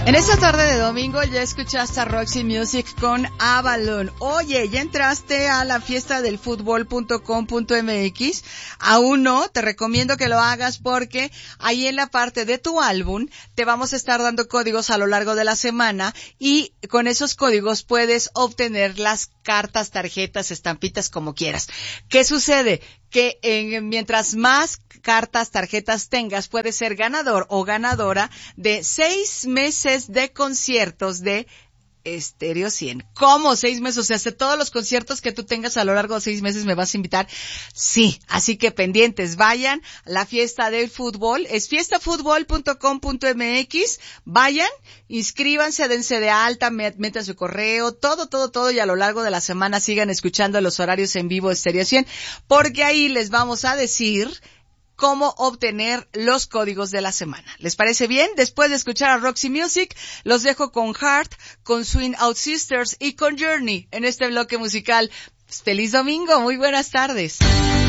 En esta tarde de domingo ya escuchaste a Roxy Music con Avalon. Oye, ¿ya entraste a la fiesta del fútbol.com.mx? Aún no, te recomiendo que lo hagas porque ahí en la parte de tu álbum te vamos a estar dando códigos a lo largo de la semana y con esos códigos puedes obtener las cartas, tarjetas, estampitas, como quieras. ¿Qué sucede? Que mientras más cartas, tarjetas tengas, puedes ser ganador o ganadora de 6 meses de conciertos de Estéreo 100. ¿Cómo 6 meses? O sea, de todos los conciertos que tú tengas a lo largo de 6 meses me vas a invitar. Sí, así que pendientes, vayan a la fiesta del fútbol, es fiestafutbol.com.mx, vayan, inscríbanse, dense de alta, metan su correo, todo, y a lo largo de la semana sigan escuchando los horarios en vivo de Estéreo 100, porque ahí les vamos a decir cómo obtener los códigos de la semana. ¿Les parece bien? Después de escuchar a Roxy Music, los dejo con Heart, con Swing Out Sisters y con Journey en este bloque musical. Feliz domingo, muy buenas tardes.